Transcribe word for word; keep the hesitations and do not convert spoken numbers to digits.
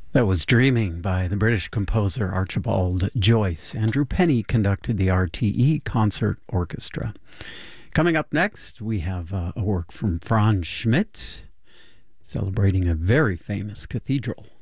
That was Dreaming by the British composer Archibald Joyce. Andrew Penny conducted the R T E Concert Orchestra. Coming up next, we have uh, a work from Franz Schmidt, celebrating a very famous cathedral.